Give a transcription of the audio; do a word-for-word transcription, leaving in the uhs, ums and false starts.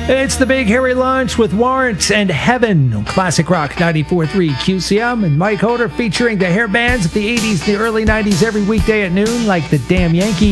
It's the Big Hairy Lunch with Warrant and Heaven on Classic Rock ninety-four point three Q C M and Mike Hoder featuring the hair bands of the eighties and the early nineties every weekday at noon like the Damn Yankees.